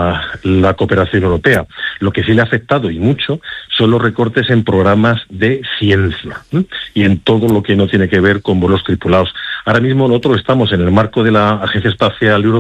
la cooperación europea. Lo que sí le ha afectado, y mucho, son los recortes en programas de ciencia, ¿eh? Y en todo lo que no tiene que ver con vuelos tripulados. Ahora mismo nosotros estamos en el marco de la Agencia Espacial Europea,